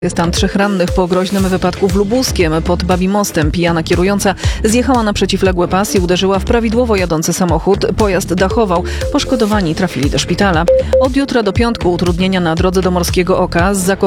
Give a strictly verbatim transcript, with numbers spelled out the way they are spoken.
Stan trzech rannych po groźnym wypadku w Lubuskiem pod Babimostem. Pijana kierująca zjechała na przeciwległy pas i uderzyła w prawidłowo jadący samochód. Pojazd dachował. Poszkodowani trafili do szpitala. Od jutra do piątku utrudnienia na drodze do Morskiego Oka z Zakopania